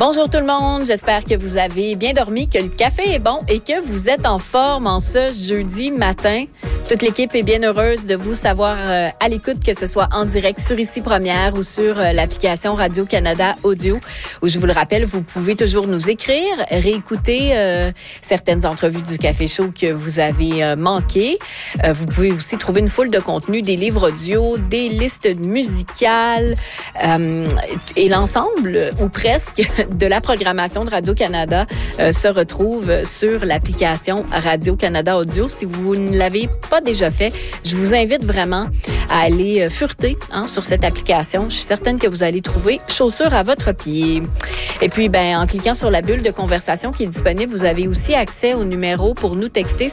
Bonjour tout le monde, j'espère que vous avez bien dormi, que le café est bon et que vous êtes en forme en ce jeudi matin. Toute l'équipe est bien heureuse de vous savoir à l'écoute, que ce soit en direct sur Ici Première ou sur l'application Radio-Canada Audio, où je vous le rappelle, vous pouvez toujours nous écrire, réécouter certaines entrevues du Café Show que vous avez manquées. Vous pouvez aussi trouver une foule de contenus, des livres audio, des listes musicales et l'ensemble, ou presque, de la programmation de Radio-Canada se retrouve sur l'application Radio-Canada Audio. Si vous ne l'avez pas déjà fait, je vous invite vraiment à aller fureter sur cette application. Je suis certaine que vous allez trouver chaussures à votre pied. Et puis, en cliquant sur la bulle de conversation qui est disponible, vous avez aussi accès au numéro pour nous texter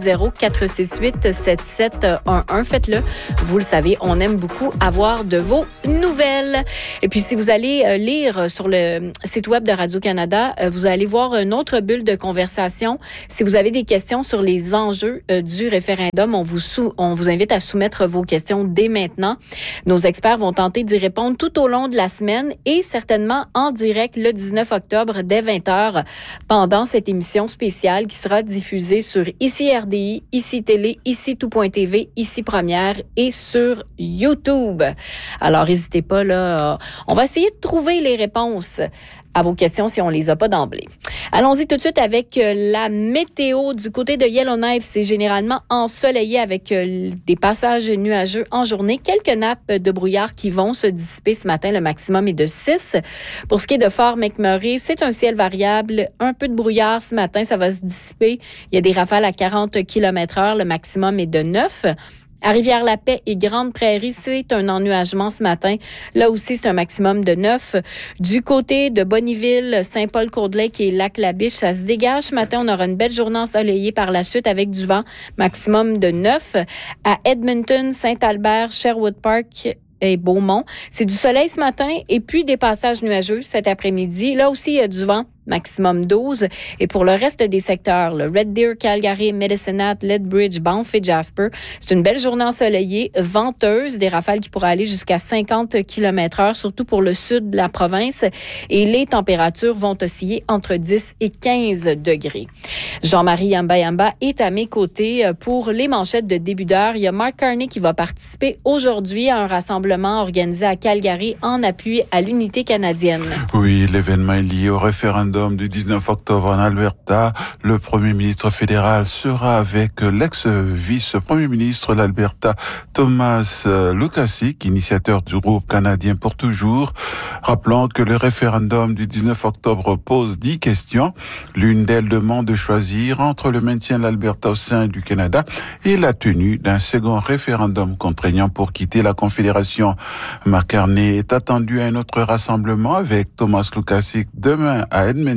780-468-7711. Faites-le. Vous le savez, on aime beaucoup avoir de vos nouvelles. Et puis, si vous allez lire sur le site web de Radio-Canada, vous allez voir une autre bulle de conversation. Si vous avez des questions sur les enjeux du référendum, on vous invite à soumettre vos questions dès maintenant. Nos experts vont tenter d'y répondre tout au long de la semaine et certainement en direct le 19 octobre dès 20h pendant cette émission spéciale qui sera diffusée sur Ici RDI, Ici Télé, Ici Tout.tv, Ici Première et sur YouTube. Alors, n'hésitez pas, là. On va essayer de trouver les réponses à vos questions si on les a pas d'emblée. Allons-y tout de suite avec la météo. Du côté de Yellowknife, c'est généralement ensoleillé avec des passages nuageux en journée. Quelques nappes de brouillard qui vont se dissiper ce matin. Le maximum est de 6. Pour ce qui est de Fort McMurray, c'est un ciel variable. Un peu de brouillard ce matin, ça va se dissiper. Il y a des rafales à 40 km/h. Le maximum est de 9. À Rivière-la-Paix et Grande-Prairie, c'est un ennuagement ce matin. Là aussi, c'est un maximum de 9. Du côté de Bonnyville, Saint-Paul-Courdelake et Lac-la-Biche, ça se dégage. Ce matin, on aura une belle journée ensoleillée par la suite avec du vent, maximum de 9. À Edmonton, Saint-Albert, Sherwood Park et Beaumont, c'est du soleil ce matin et puis des passages nuageux cet après-midi. Là aussi, il y a du vent. Maximum 12. Et pour le reste des secteurs, le Red Deer, Calgary, Medicine Hat, Lethbridge, Banff et Jasper, c'est une belle journée ensoleillée, venteuse, des rafales qui pourraient aller jusqu'à 50 km/h, surtout pour le sud de la province. Et les températures vont osciller entre 10 et 15 degrés. Jean-Marie Yamba est à mes côtés pour les manchettes de début d'heure. Il y a Mark Carney qui va participer aujourd'hui à un rassemblement organisé à Calgary en appui à l'unité canadienne. Oui, l'événement est lié au référendum du 19 octobre en Alberta. Le premier ministre fédéral sera avec l'ex-vice-premier ministre de l'Alberta, Thomas Lukaszik, initiateur du groupe canadien pour toujours. Rappelons que le référendum du 19 octobre pose 10 questions. L'une d'elles demande de choisir entre le maintien de l'Alberta au sein du Canada et la tenue d'un second référendum contraignant pour quitter la Confédération. Mark Carney est attendu à un autre rassemblement avec Thomas Lukaszik demain à Edmonton.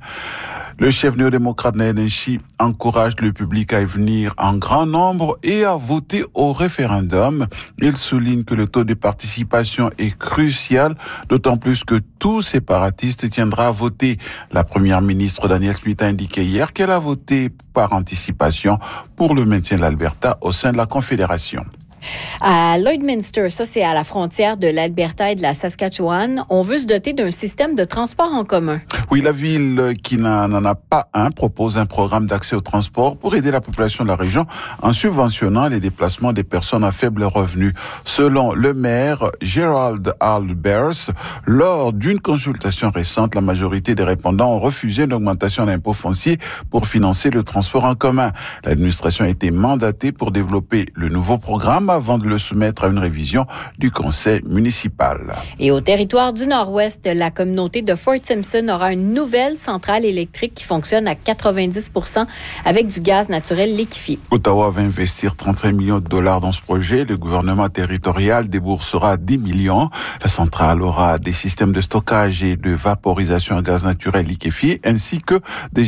Le chef néo-démocrate Nenshi encourage le public à y venir en grand nombre et à voter au référendum. Il souligne que le taux de participation est crucial, d'autant plus que tout séparatiste tiendra à voter. La première ministre Danielle Smith a indiqué hier qu'elle a voté par anticipation pour le maintien de l'Alberta au sein de la Confédération. À Lloydminster, ça c'est à la frontière de l'Alberta et de la Saskatchewan, on veut se doter d'un système de transport en commun. Oui, la ville qui n'en a pas un propose un programme d'accès au transport pour aider la population de la région en subventionnant les déplacements des personnes à faible revenu. Selon le maire Gerald Albers, lors d'une consultation récente, la majorité des répondants ont refusé une augmentation d'impôts fonciers pour financer le transport en commun. L'administration a été mandatée pour développer le nouveau programme avant de le soumettre à une révision du conseil municipal. Et au territoire du Nord-Ouest, la communauté de Fort Simpson aura une nouvelle centrale électrique qui fonctionne à 90% avec du gaz naturel liquéfié. Ottawa va investir 35 millions de dollars dans ce projet. Le gouvernement territorial déboursera 10 millions. La centrale aura des systèmes de stockage et de vaporisation à gaz naturel liquéfié ainsi que des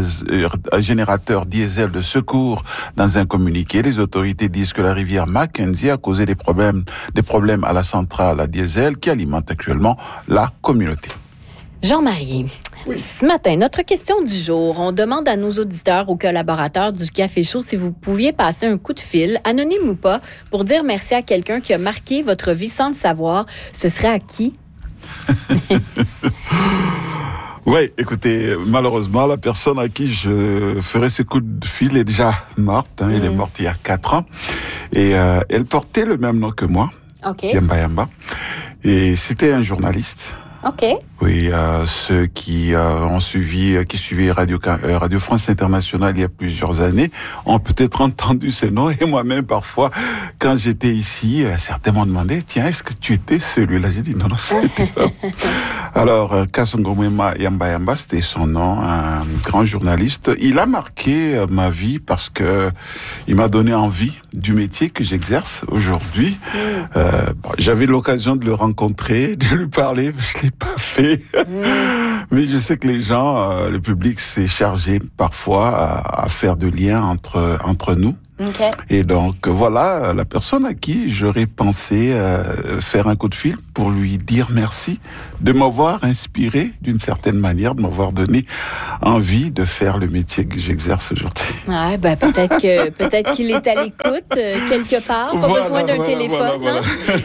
générateurs diesel de secours. Dans un communiqué, les autorités disent que la rivière Mackenzie a causé des problèmes à la centrale à diesel qui alimente actuellement la communauté. Jean-Marie, oui. Ce matin, notre question du jour, on demande à nos auditeurs, aux collaborateurs du Café Show si vous pouviez passer un coup de fil, anonyme ou pas, pour dire merci à quelqu'un qui a marqué votre vie sans le savoir. Ce serait à qui? Oui, écoutez, malheureusement, la personne à qui je ferai ce coup de fil est déjà morte. Elle est morte il y a 4 ans. Et elle portait le même nom que moi, Yamba Yamba. Et c'était un journaliste. OK. Oui, ceux qui ont suivi Radio France Internationale il y a plusieurs années, ont peut-être entendu ce nom. Et moi-même, parfois, quand j'étais ici, certains m'ont demandé, tiens, est-ce que tu étais celui-là? J'ai dit, non, c'était pas. Alors, Kasongomema Yamba Yamba, c'était son nom, un grand journaliste. Il a marqué ma vie parce que il m'a donné envie du métier que j'exerce aujourd'hui. J'avais l'occasion de le rencontrer, de lui parler, mais je l'ai pas fait. Mais je sais que les gens, le public s'est chargé parfois à faire de liens entre nous. Okay. Et donc, voilà la personne à qui j'aurais pensé faire un coup de fil pour lui dire merci de m'avoir inspiré d'une certaine manière, de m'avoir donné envie de faire le métier que j'exerce aujourd'hui. Ouais, peut-être qu'il est à l'écoute quelque part, pas besoin d'un téléphone. Voilà.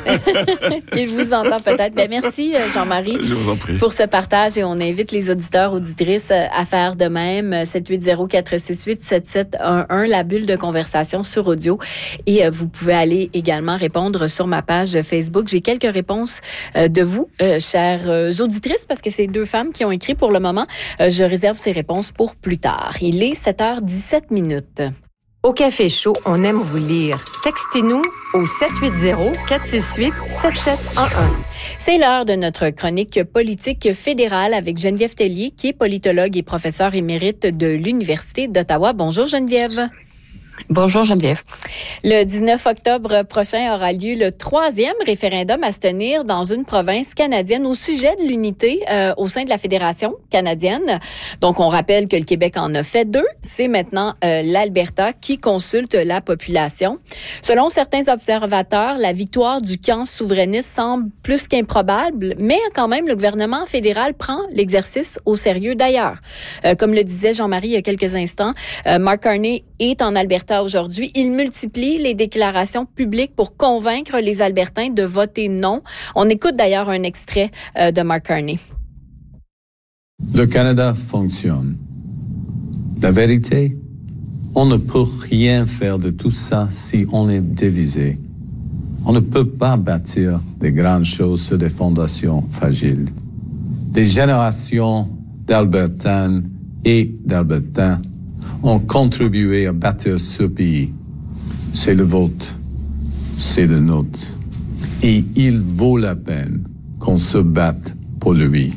Il vous entend peut-être. Merci Jean-Marie. Je vous en prie. Pour ce partage et on invite les auditeurs, auditrices à faire de même. 780-468-7711, la bulle de conversation sur audio. Et vous pouvez aller également répondre sur ma page Facebook. J'ai quelques réponses de vous, chères auditrices, parce que c'est 2 femmes qui ont écrit pour le moment. Je réserve ces réponses pour plus tard. Il est 7h17. Au Café Chaud, on aime vous lire. Textez-nous au 780-468-7711. C'est l'heure de notre chronique politique fédérale avec Geneviève Tellier, qui est politologue et professeure émérite de l'Université d'Ottawa. Bonjour Geneviève. Bonjour Geneviève. Le 19 octobre prochain aura lieu le 3e référendum à se tenir dans une province canadienne au sujet de l'unité au sein de la Fédération canadienne. Donc, on rappelle que le Québec en a fait 2. C'est maintenant l'Alberta qui consulte la population. Selon certains observateurs, la victoire du camp souverainiste semble plus qu'improbable, mais quand même, le gouvernement fédéral prend l'exercice au sérieux d'ailleurs. Comme le disait Jean-Marie il y a quelques instants, Mark Carney est en Alberta aujourd'hui. Il multiplie les déclarations publiques pour convaincre les Albertains de voter non. On écoute d'ailleurs un extrait de Mark Carney. Le Canada fonctionne. La vérité, on ne peut rien faire de tout ça si on est divisé. On ne peut pas bâtir des grandes choses sur des fondations fragiles. Des générations d'Albertaines et d'Albertains ont contribué à bâtir ce pays. C'est le vôtre, c'est le nôtre. Et il vaut la peine qu'on se batte pour lui.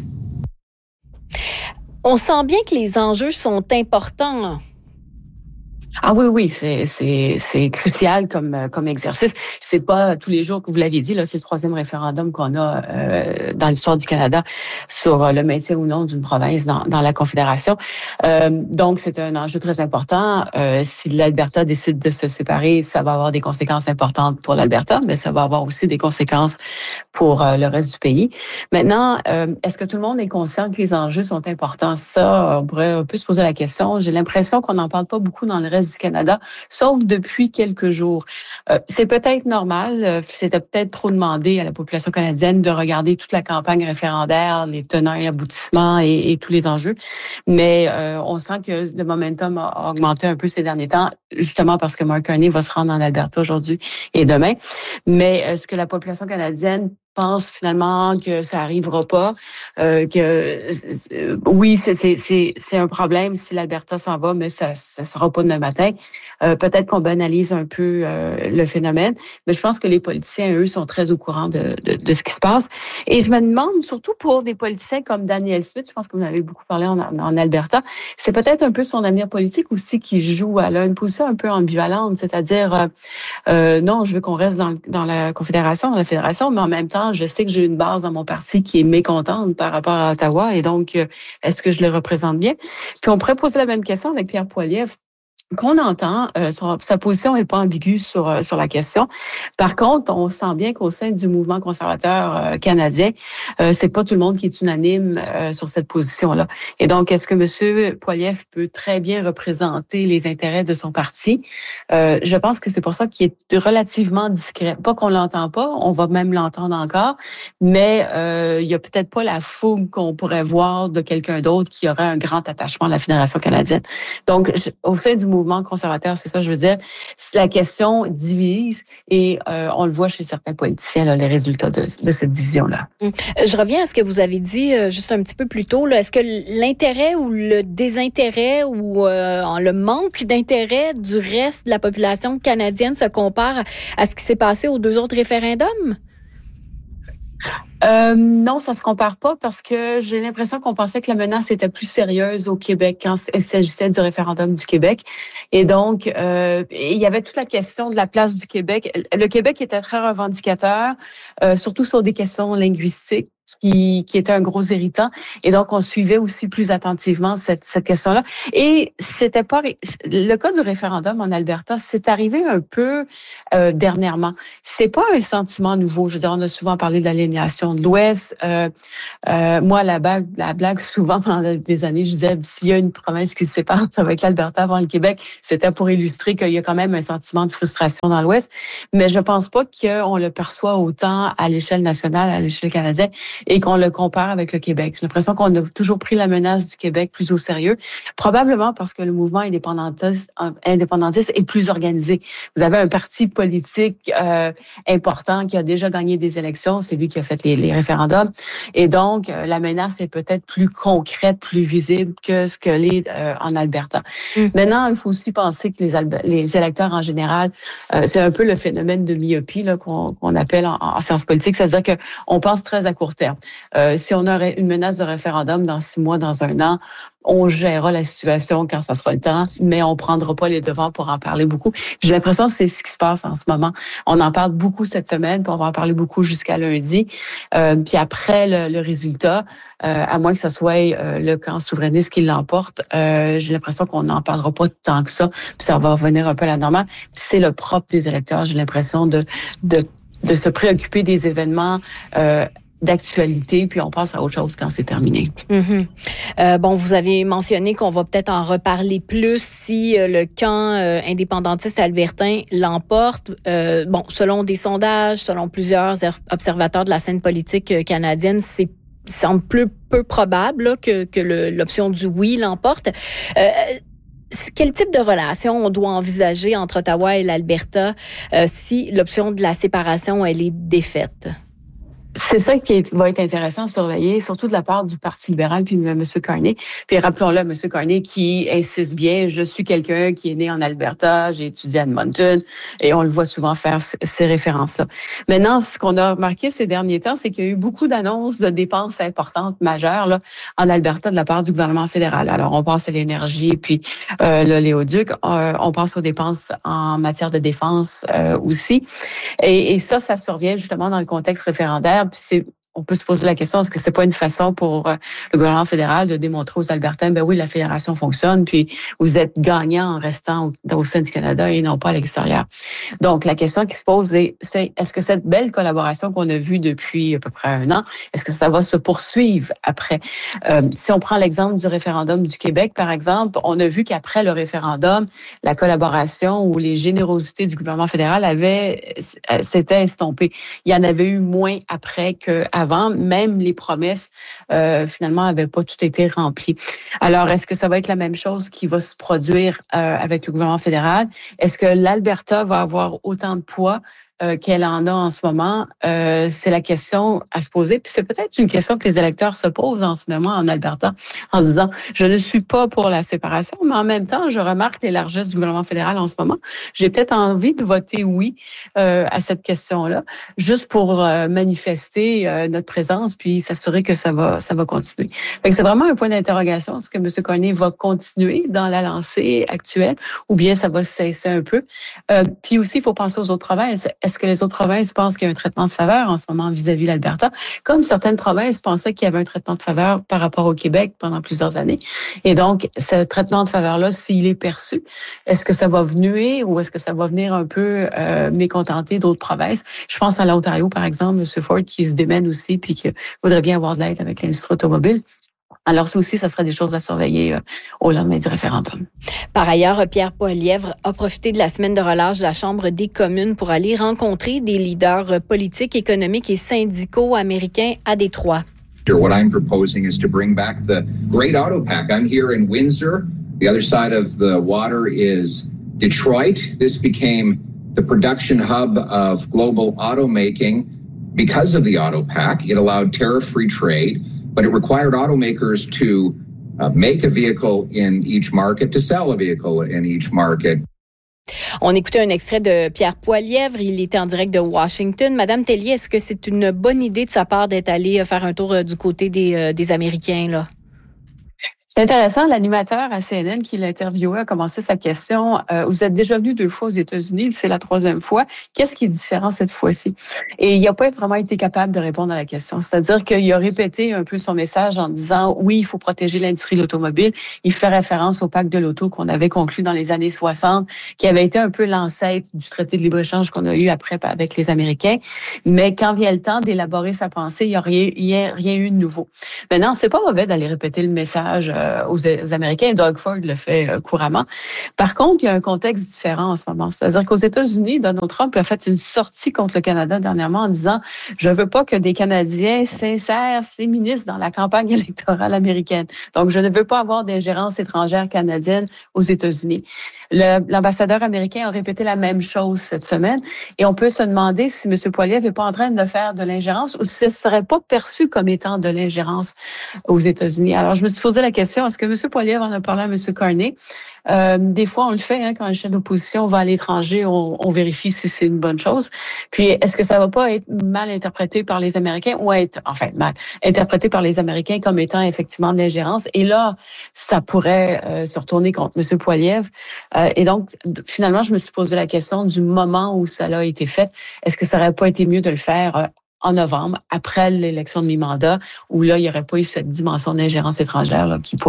On sent bien que les enjeux sont importants. Ah oui, c'est crucial comme exercice. C'est pas tous les jours que vous l'aviez dit, là, c'est le 3e référendum qu'on a dans l'histoire du Canada sur le maintien ou non d'une province dans la Confédération. Donc, c'est un enjeu très important. Si l'Alberta décide de se séparer, ça va avoir des conséquences importantes pour l'Alberta, mais ça va avoir aussi des conséquences pour le reste du pays. Maintenant, est-ce que tout le monde est conscient que les enjeux sont importants? Ça, on pourrait un peu se poser la question. J'ai l'impression qu'on n'en parle pas beaucoup dans le reste du Canada, sauf depuis quelques jours. C'est peut-être normal, c'était peut-être trop demandé à la population canadienne de regarder toute la campagne référendaire, les tenants et aboutissements et tous les enjeux, mais on sent que le momentum a augmenté un peu ces derniers temps, justement parce que Mark Carney va se rendre en Alberta aujourd'hui et demain. Mais est-ce que la population canadienne pense finalement que ça arrivera pas, oui, c'est un problème si l'Alberta s'en va, mais ça sera pas demain matin. Peut-être qu'on banalise un peu le phénomène, mais je pense que les politiciens, eux, sont très au courant de ce qui se passe. Et je me demande, surtout pour des politiciens comme Danielle Smith, je pense que vous en avez beaucoup parlé en Alberta, c'est peut-être un peu son avenir politique aussi qui joue. Elle a une position un peu ambivalente, c'est-à-dire, non, je veux qu'on reste dans la Confédération, dans la Fédération, mais en même temps, je sais que j'ai une base dans mon parti qui est mécontente par rapport à Ottawa et donc, est-ce que je le représente bien? Puis on pourrait poser la même question avec Pierre Poilievre. qu'on entend, sa position n'est pas ambiguë sur la question. Par contre, on sent bien qu'au sein du mouvement conservateur canadien, c'est pas tout le monde qui est unanime sur cette position-là. Et donc, est-ce que M. Poilievre peut très bien représenter les intérêts de son parti? Je pense que c'est pour ça qu'il est relativement discret. Pas qu'on l'entend pas, on va même l'entendre encore, mais il y a peut-être pas la fougue qu'on pourrait voir de quelqu'un d'autre qui aurait un grand attachement à la Fédération canadienne. Donc, au sein du mouvement conservateur, c'est ça je veux dire, la question divise et on le voit chez certains politiciens, là, les résultats de cette division-là. Je reviens à ce que vous avez dit juste un petit peu plus tôt. Là. Est-ce que l'intérêt ou le désintérêt ou le manque d'intérêt du reste de la population canadienne se compare à ce qui s'est passé aux 2 autres référendums? Non, ça se compare pas parce que j'ai l'impression qu'on pensait que la menace était plus sérieuse au Québec quand il s'agissait du référendum du Québec. Et donc, il y avait toute la question de la place du Québec. Le Québec était très revendicateur, surtout sur des questions linguistiques. Qui était un gros irritant. Et donc, on suivait aussi plus attentivement cette question-là. Et c'était pas le cas du référendum en Alberta, c'est arrivé un peu dernièrement. C'est pas un sentiment nouveau. Je veux dire, on a souvent parlé de l'aliénation de l'Ouest. Moi, la blague, souvent, pendant des années, je disais, s'il y a une province qui se sépare, ça va être l'Alberta avant le Québec. C'était pour illustrer qu'il y a quand même un sentiment de frustration dans l'Ouest. Mais je pense pas qu'on le perçoit autant à l'échelle nationale, à l'échelle canadienne, et qu'on le compare avec le Québec. J'ai l'impression qu'on a toujours pris la menace du Québec plus au sérieux, probablement parce que le mouvement indépendantiste est plus organisé. Vous avez un parti politique important qui a déjà gagné des élections, c'est lui qui a fait les référendums, et donc la menace est peut-être plus concrète, plus visible que ce que l'est en Alberta. Maintenant, il faut aussi penser que les électeurs en général, c'est un peu le phénomène de myopie là, qu'on appelle en sciences politiques, c'est-à-dire qu'on pense très à court terme. Si on aurait une menace de référendum dans 6 mois, dans 1 an, on gérera la situation quand ça sera le temps, mais on prendra pas les devants pour en parler beaucoup. J'ai l'impression que c'est ce qui se passe en ce moment. On en parle beaucoup cette semaine, puis on va en parler beaucoup jusqu'à lundi. Puis après le résultat, à moins que ce soit le camp souverainiste qui l'emporte, j'ai l'impression qu'on n'en parlera pas tant que ça, puis ça va revenir un peu à la normale. Puis c'est le propre des électeurs, j'ai l'impression de se préoccuper des événements d'actualité, puis on passe à autre chose quand c'est terminé. Bon, vous avez mentionné qu'on va peut-être en reparler plus si le camp indépendantiste albertain l'emporte. Bon, selon des sondages, selon plusieurs observateurs de la scène politique canadienne, c'est semble peu probable là, que l'option du oui l'emporte. Quel type de relation on doit envisager entre Ottawa et l'Alberta si l'option de la séparation elle est défaite? C'est ça qui va être intéressant à surveiller, surtout de la part du Parti libéral puis de M. Carney. Puis rappelons-le, M. Carney qui insiste bien, je suis quelqu'un qui est né en Alberta, j'ai étudié à Edmonton, et on le voit souvent faire ces références-là. Maintenant, ce qu'on a remarqué ces derniers temps, c'est qu'il y a eu beaucoup d'annonces de dépenses importantes, majeures, là, en Alberta de la part du gouvernement fédéral. Alors, on pense à l'énergie, puis le Léoduc, on pense aux dépenses en matière de défense aussi. Et ça survient justement dans le contexte référendaire. Puis on peut se poser la question, est-ce que c'est pas une façon pour le gouvernement fédéral de démontrer aux Albertains, ben oui, la fédération fonctionne, puis vous êtes gagnant en restant au sein du Canada et non pas à l'extérieur. Donc, la question qui se pose c'est est-ce que cette belle collaboration qu'on a vue depuis à peu près 1 an, est-ce que ça va se poursuivre après? Si on prend l'exemple du référendum du Québec, par exemple, on a vu qu'après le référendum, la collaboration ou les générosités du gouvernement fédéral s'étaient estompées. Il y en avait eu moins après qu'avant. Même les promesses, finalement, n'avaient pas tout été remplies. Alors, est-ce que ça va être la même chose qui va se produire avec le gouvernement fédéral? Est-ce que l'Alberta va avoir autant de poids qu'elle en a en ce moment? C'est la question à se poser. Puis c'est peut-être une question que les électeurs se posent en ce moment en Alberta, en se disant, je ne suis pas pour la séparation, mais en même temps, je remarque les largesses du gouvernement fédéral en ce moment. J'ai peut-être envie de voter oui à cette question-là, juste pour manifester notre présence, puis s'assurer que ça va continuer. Fait que c'est vraiment un point d'interrogation. Est-ce que M. Carney va continuer dans la lancée actuelle ou bien ça va cesser un peu? Puis aussi, il faut penser aux autres provinces. est-ce que les autres provinces pensent qu'il y a un traitement de faveur en ce moment vis-à-vis de l'Alberta, comme certaines provinces pensaient qu'il y avait un traitement de faveur par rapport au Québec pendant plusieurs années. Et donc, ce traitement de faveur-là, s'il est perçu, est-ce que ça va nuire ou est-ce que ça va venir un peu mécontenter d'autres provinces? Je pense à l'Ontario, par exemple, M. Ford, qui se démène aussi puis qui voudrait bien avoir de l'aide avec l'industrie automobile. Alors, ça aussi, ça serait des choses à surveiller au lendemain du référendum. Par ailleurs, Pierre Poilievre a profité de la semaine de relâche de la Chambre des communes pour aller rencontrer des leaders politiques, économiques et syndicaux américains à Détroit. What I'm proposing is to bring back the great auto pack. I'm here in Windsor. The other side of the water is Detroit. This became the production hub of global automaking because of the auto pack. It allowed tariff-free trade, but it required automakers to make a vehicle in each market, to sell a vehicle in each market. On écoutait un extrait de Pierre Poilievre. Il était en direct de Washington. Madame Tellier, est-ce que c'est une bonne idée de sa part d'être allée faire un tour du côté des Américains, là? C'est intéressant, l'animateur à CNN qui l'interviewait a commencé sa question. Vous êtes déjà venu 2 fois aux États-Unis, c'est la 3e fois. Qu'est-ce qui est différent cette fois-ci? Et il n'a pas vraiment été capable de répondre à la question. C'est-à-dire qu'il a répété un peu son message en disant, oui, il faut protéger l'industrie de l'automobile. Il fait référence au pacte de l'auto qu'on avait conclu dans les années 60, qui avait été un peu l'ancêtre du traité de libre-échange qu'on a eu après avec les Américains. Mais quand vient le temps d'élaborer sa pensée, il n'y a rien eu de nouveau. Maintenant, c'est pas mauvais d'aller répéter le message aux Américains. Doug Ford le fait couramment. Par contre, il y a un contexte différent en ce moment. C'est-à-dire qu'aux États-Unis, Donald Trump a fait une sortie contre le Canada dernièrement en disant « Je veux pas que des Canadiens s'insèrent, s'immiscent dans la campagne électorale américaine. Donc, je ne veux pas avoir d'ingérence étrangère canadienne aux États-Unis. » L'ambassadeur américain a répété la même chose cette semaine et on peut se demander si M. Poilievre n'est pas en train de faire de l'ingérence ou si ce ne serait pas perçu comme étant de l'ingérence aux États-Unis. Alors, je me suis posé la question, est-ce que M. Poilievre en a parlé à M. Carney? Des fois, on le fait, quand un chef d'opposition va à l'étranger, on vérifie si c'est une bonne chose. Puis, est-ce que ça va pas être mal interprété par les Américains ou mal interprété par les Américains comme étant effectivement de l'ingérence? Et là, ça pourrait se retourner contre M. Poilievre. Et donc, finalement, je me suis posé la question du moment où ça a été fait. Est-ce que ça aurait pas été mieux de le faire en novembre, après l'élection de mi-mandat, où là, il n'y aurait pas eu cette dimension d'ingérence étrangère là, qui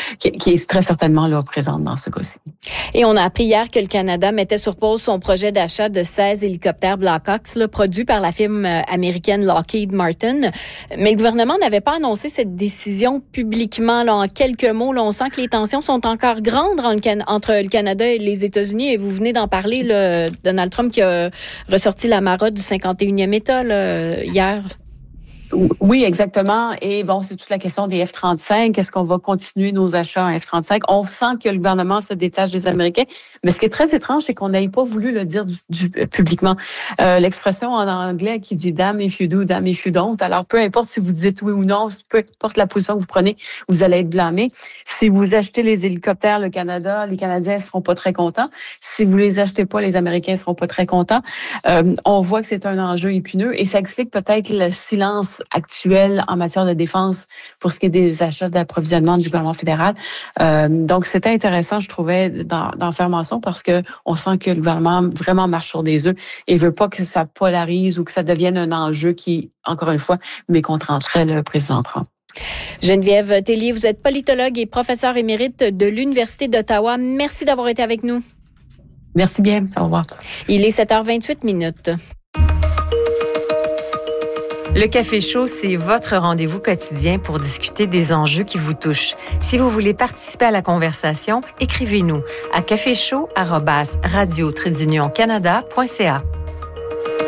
est très certainement là, présente dans ce cas-ci. Et on a appris hier que le Canada mettait sur pause son projet d'achat de 16 hélicoptères Blackhawks produits par la firme américaine Lockheed Martin. Mais le gouvernement n'avait pas annoncé cette décision publiquement. Là, en quelques mots, là, on sent que les tensions sont encore grandes entre le Canada et les États-Unis. Et vous venez d'en parler, là, Donald Trump qui a ressorti la marotte du 51e État là, hier. Oui, exactement. Et bon, c'est toute la question des F-35. Est-ce qu'on va continuer nos achats en F-35? On sent que le gouvernement se détache des Américains. Mais ce qui est très étrange, c'est qu'on n'ait pas voulu le dire publiquement. L'expression en anglais qui dit « damn if you do, damn if you don't ». Alors, peu importe si vous dites oui ou non, peu importe la position que vous prenez, vous allez être blâmé. Si vous achetez les hélicoptères, le Canada, les Canadiens ne seront pas très contents. Si vous les achetez pas, les Américains ne seront pas très contents. On voit que c'est un enjeu épineux et ça explique peut-être le silence actuel en matière de défense pour ce qui est des achats d'approvisionnement du gouvernement fédéral. Donc, c'était intéressant, je trouvais, d'en faire mention parce que on sent que le gouvernement vraiment marche sur des œufs et veut pas que ça polarise ou que ça devienne un enjeu qui, encore une fois, mécontenterait le président Trump. Geneviève Tellier, vous êtes politologue et professeure émérite de l'Université d'Ottawa. Merci d'avoir été avec nous. Merci bien. Au revoir. Il est 7h28. Le Café Chaud, c'est votre rendez-vous quotidien pour discuter des enjeux qui vous touchent. Si vous voulez participer à la conversation, écrivez-nous à caféchaud@radio-canada.ca.